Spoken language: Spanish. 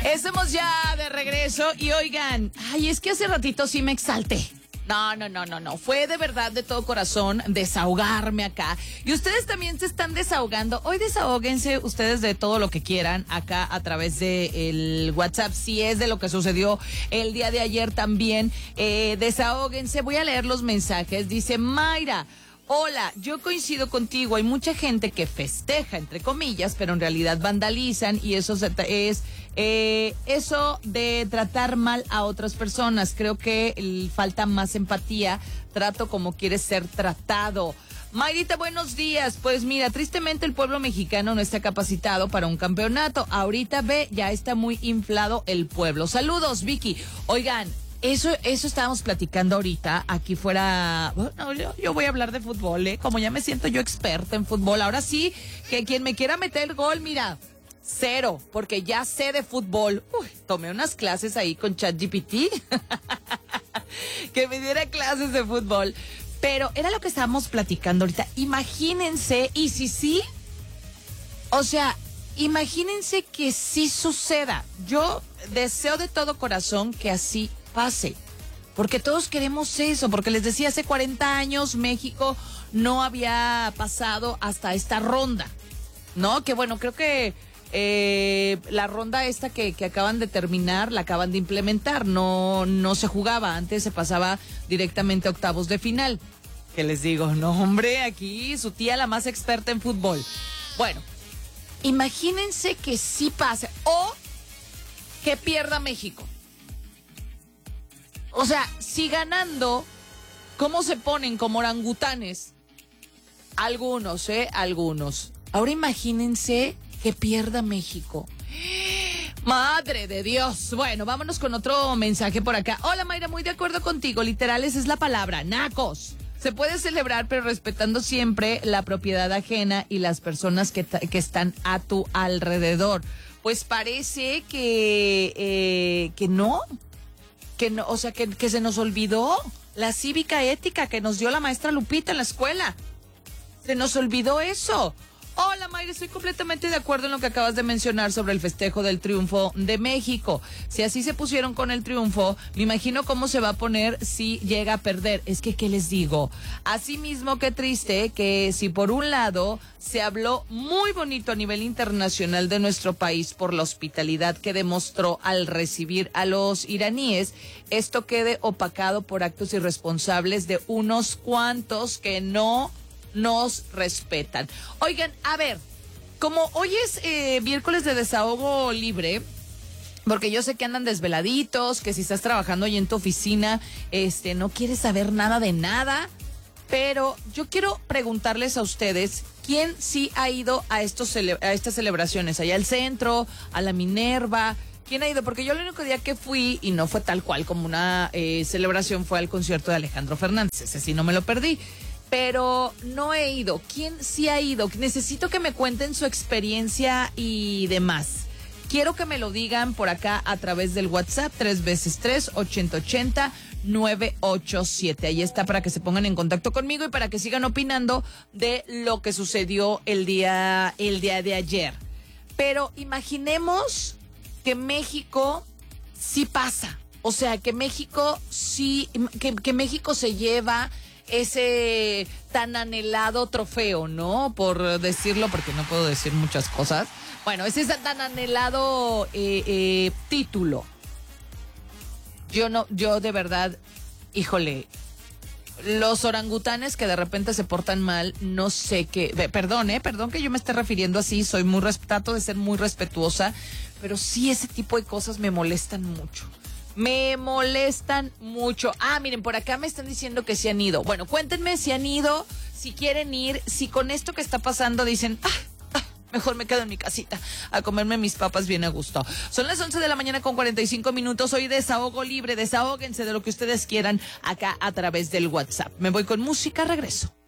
Estamos ya de regreso y oigan, ay, es que hace ratito sí me exalté. No. Fue de verdad, de todo corazón, desahogarme acá. Y ustedes también se están desahogando. Hoy desahóguense ustedes de todo lo que quieran acá a través de el WhatsApp. Si es de lo que sucedió el día de ayer también, desahóguense. Voy a leer los mensajes. Dice Mayra: hola, yo coincido contigo, hay mucha gente que festeja, entre comillas, pero en realidad vandalizan y eso es eso de tratar mal a otras personas. Creo que falta más empatía, trato como quieres ser tratado. Mayrita, buenos días. Pues mira, tristemente el pueblo mexicano no está capacitado para un campeonato. Ahorita ya está muy inflado el pueblo. Saludos, Vicky. Oigan, Eso estábamos platicando ahorita, aquí fuera, bueno, yo voy a hablar de fútbol, como ya me siento yo experta en fútbol. Ahora sí, que quien me quiera meter gol, mira, cero, porque ya sé de fútbol. Tomé unas clases ahí con ChatGPT, que me diera clases de fútbol. Pero era lo que estábamos platicando ahorita. Imagínense, y sí, o sea, imagínense que sí suceda. Yo deseo de todo corazón que así pase, porque todos queremos eso, porque les decía, hace 40 años México no había pasado hasta esta ronda, ¿no? Que bueno, creo que la ronda esta que acaban de terminar, la acaban de implementar, no se jugaba, antes se pasaba directamente a octavos de final. ¿Qué les digo? No, hombre, aquí su tía la más experta en fútbol. Bueno, imagínense que sí pase, o que pierda México. O sea, si ganando, ¿cómo se ponen como orangutanes? Algunos, Algunos. Ahora imagínense que pierda México. ¡Madre de Dios! Bueno, vámonos con otro mensaje por acá. Hola, Mayra, muy de acuerdo contigo. Literal, esa es la palabra, nacos. Se puede celebrar, pero respetando siempre la propiedad ajena y las personas que están a tu alrededor. Pues parece que no, o sea, que se nos olvidó la cívica ética que nos dio la maestra Lupita en la escuela. Se nos olvidó eso. Hola, Mayra, estoy completamente de acuerdo en lo que acabas de mencionar sobre el festejo del triunfo de México. Si así se pusieron con el triunfo, me imagino cómo se va a poner si llega a perder. Es que, ¿qué les digo? Asimismo, qué triste que si por un lado se habló muy bonito a nivel internacional de nuestro país por la hospitalidad que demostró al recibir a los iraníes, esto quede opacado por actos irresponsables de unos cuantos que no nos respetan. Oigan, a ver, como hoy es miércoles de desahogo libre, porque yo sé que andan desveladitos, que si estás trabajando ahí en tu oficina, no quieres saber nada de nada, pero yo quiero preguntarles a ustedes, ¿quién sí ha ido a estas celebraciones? Allá al centro, a la Minerva. ¿Quién ha ido? Porque yo el único día que fui, y no fue tal cual como una celebración, fue al concierto de Alejandro Fernández. Ese sí no me lo perdí. Pero no he ido. ¿Quién sí ha ido? Necesito que me cuenten su experiencia y demás. Quiero que me lo digan por acá a través del WhatsApp, 3x3-880-987. Ahí está para que se pongan en contacto conmigo y para que sigan opinando de lo que sucedió el día de ayer. Pero imaginemos que México sí pasa. O sea, que México sí, que México se lleva ese tan anhelado trofeo, ¿no? Por decirlo, porque no puedo decir muchas cosas. Bueno, ese tan anhelado título. Yo de verdad, híjole, los orangutanes que de repente se portan mal, no sé qué, perdón que yo me esté refiriendo así, trato de ser muy respetuosa, pero sí ese tipo de cosas me molestan mucho. Me molestan mucho. Miren, por acá me están diciendo que sí han ido. Bueno, cuéntenme si han ido, si quieren ir, si con esto que está pasando dicen, mejor me quedo en mi casita a comerme mis papas bien a gusto. Son las 11 de la mañana con 45 minutos. Hoy desahogo libre, desahóguense de lo que ustedes quieran acá a través del WhatsApp. Me voy con música, regreso.